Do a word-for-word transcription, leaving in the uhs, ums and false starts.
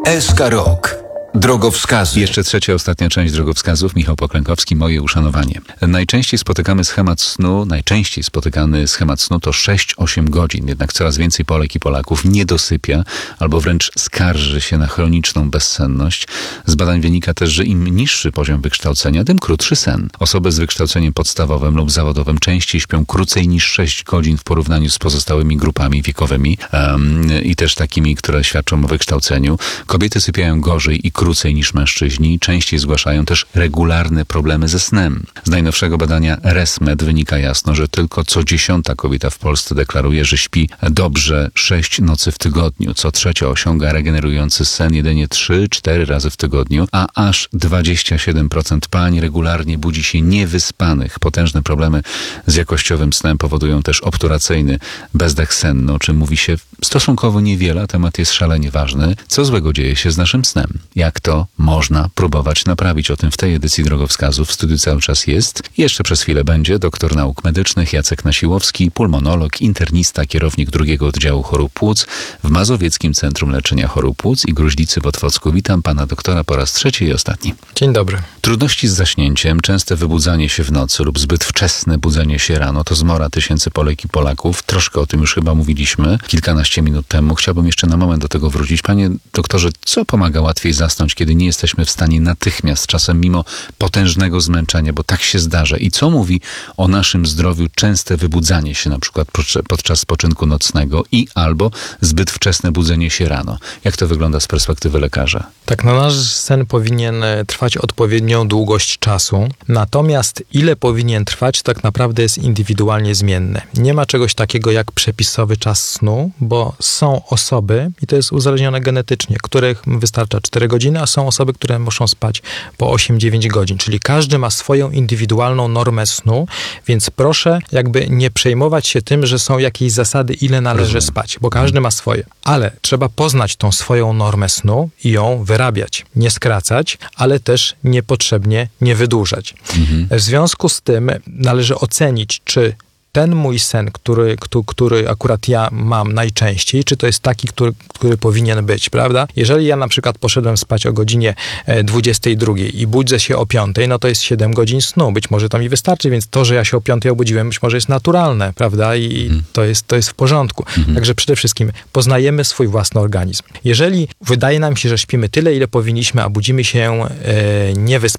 S K Rok. Drogowskazy. Jeszcze trzecia, ostatnia część drogowskazów. Michał Poklękowski, moje uszanowanie. Najczęściej spotykamy schemat snu, najczęściej spotykany schemat snu to sześć osiem godzin. Jednak coraz więcej Polek i Polaków nie dosypia albo wręcz skarży się na chroniczną bezsenność. Z badań wynika też, że im niższy poziom wykształcenia, tym krótszy sen. Osoby z wykształceniem podstawowym lub zawodowym częściej śpią krócej niż sześć godzin w porównaniu z pozostałymi grupami wiekowymi um, i też takimi, które świadczą o wykształceniu. Kobiety sypiają gorzej i krócej niż mężczyźni, częściej zgłaszają też regularne problemy ze snem. Z najnowszego badania ResMed wynika jasno, że tylko co dziesiąta kobieta w Polsce deklaruje, że śpi dobrze sześć nocy w tygodniu. Co trzecia osiąga regenerujący sen jedynie trzy cztery razy w tygodniu, a aż dwadzieścia siedem procent pań regularnie budzi się niewyspanych. Potężne problemy z jakościowym snem powodują też obturacyjny bezdech senny, o czym mówi się stosunkowo niewiele, a temat jest szalenie ważny. Co złego dzieje się z naszym snem? Jak to można próbować naprawić? O tym w tej edycji Drogowskazów w studiu cały czas jest. Jeszcze przez chwilę będzie doktor nauk medycznych Jacek Nasiłowski, pulmonolog, internista, kierownik drugiego oddziału chorób płuc w Mazowieckim Centrum Leczenia Chorób Płuc i Gruźlicy w Otwocku. Witam pana doktora po raz trzeci i ostatni. Dzień dobry. Trudności z zaśnięciem, częste wybudzanie się w nocy lub zbyt wczesne budzenie się rano to zmora tysięcy Polek i Polaków. Troszkę o tym już chyba mówiliśmy kilkanaście minut temu. Chciałbym jeszcze na moment do tego wrócić. Panie doktorze, co pomaga łatwiej zasnąć, kiedy nie jesteśmy w stanie natychmiast, czasem mimo potężnego zmęczenia, bo tak się zdarza. I co mówi o naszym zdrowiu częste wybudzanie się na przykład podczas spoczynku nocnego i albo zbyt wczesne budzenie się rano? Jak to wygląda z perspektywy lekarza? Tak, no nasz sen powinien trwać odpowiednią długość czasu, natomiast ile powinien trwać, tak naprawdę jest indywidualnie zmienne. Nie ma czegoś takiego jak przepisowy czas snu, bo są osoby, i to jest uzależnione genetycznie, których wystarcza cztery godziny, a są osoby, które muszą spać po osiem dziewięć godzin, czyli każdy ma swoją indywidualną normę snu, więc proszę jakby nie przejmować się tym, że są jakieś zasady, ile należy Rozumiem. spać, bo każdy ma swoje. Ale trzeba poznać tą swoją normę snu i ją wyrabiać. Nie skracać, ale też niepotrzebnie nie wydłużać. Mhm. W związku z tym należy ocenić, czy ten mój sen, który, który akurat ja mam najczęściej, czy to jest taki, który, który powinien być, prawda? Jeżeli ja na przykład poszedłem spać o godzinie dwudziestej drugiej i budzę się o piątej, no to jest siedem godzin snu. Być może to mi wystarczy, więc to, że ja się o piątej obudziłem, być może jest naturalne, prawda? I mm. to, jest, to jest w porządku. Mm-hmm. Także przede wszystkim poznajemy swój własny organizm. Jeżeli wydaje nam się, że śpimy tyle, ile powinniśmy, a budzimy się e, niewyspani,